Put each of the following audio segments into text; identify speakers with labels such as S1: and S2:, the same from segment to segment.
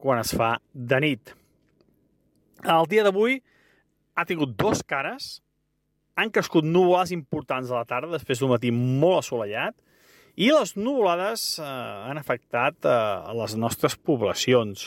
S1: quan es fa de nit. El dia d'avui ha tingut dos cares, han crescut nuvolades importants a la tarda, després d'un matí molt assolellat, i les nuvolades han afectat les nostres poblacions.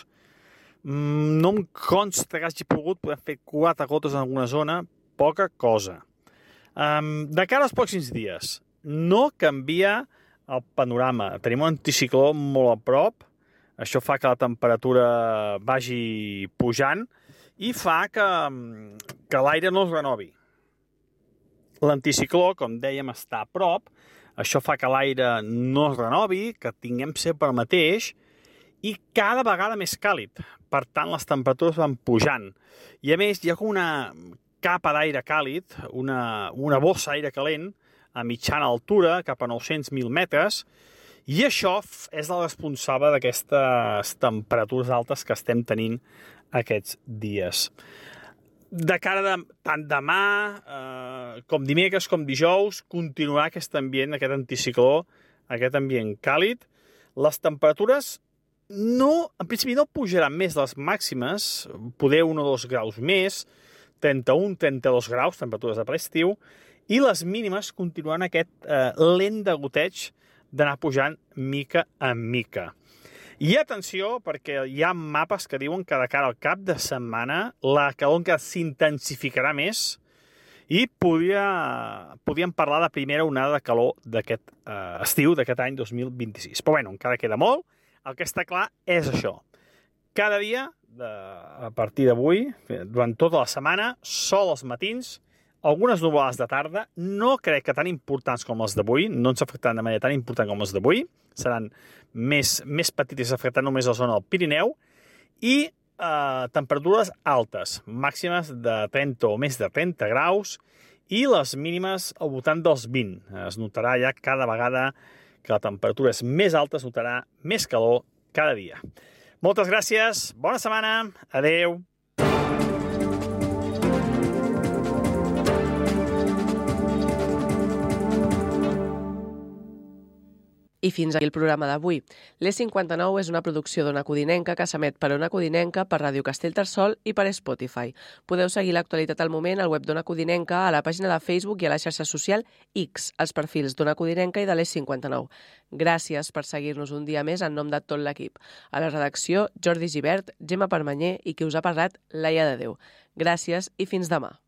S1: No em consta que hagi pogut, podem fer 4 gotes en alguna zona, poca cosa. De cara als pròxims dies, no canvia el panorama. Tenim un anticicló molt a prop, això fa que la temperatura vagi pujant i fa que l'aire no es renovi. L'anticicló, com dèiem, està a prop, això fa que l'aire no es renovi, que tinguem sempre el mateix, i cada vegada més càlid. Per tant, les temperatures van pujant. I a més, hi ha com una capa d'aire càlid, una bossa d'aire calent, a mitjana altura, cap a 900.000 metres, i això és el responsable d'aquestes temperatures altes que estem tenint aquests dies. De cara tant demà com dimecres com dijous continuarà aquest ambient, aquest anticicló, aquest ambient càlid. Les temperatures en principi no pujaran més les màximes, poder 1 o 2 graus més, 31-32 graus, temperatures de prestiu, i les mínimes continuaran aquest lent degoteig d'anar pujant mica en mica. I atenció, perquè hi ha mapes que diuen que de cara al cap de setmana la calor encara s'intensificarà més i podríem parlar de primera onada de calor d'aquest estiu, d'aquest any 2026. Però bueno, encara queda molt. El que està clar és això. Cada dia, a partir d'avui, durant tota la setmana, sol als matins, algunes nuvolades de tarda, no crec que tan importants com les d'avui, no ens afectaran de manera tan important com les d'avui, seran més petites, afectant només la zona del Pirineu, i temperatures altes, màximes de 30 o més de 30 graus, i les mínimes al voltant dels 20. Es notarà ja cada vegada que la temperatura és més alta, es notarà més calor cada dia. Moltes gràcies, bona setmana, adeu.
S2: I fins aquí el programa d'avui. l'E59 és una producció d'Ona Codinenca que s'emet per Ona Codinenca, per Ràdio Castellterçol i per Spotify. Podeu seguir l'actualitat al moment al web d'Ona Codinenca, a la pàgina de Facebook i a la xarxa social X, als perfils d'Ona Codinenca i de l'E59. Gràcies per seguir-nos un dia més en nom de tot l'equip. A la redacció, Jordi Gibert, Gemma Permanyer i qui us ha parlat, Laia de Déu. Gràcies i fins demà.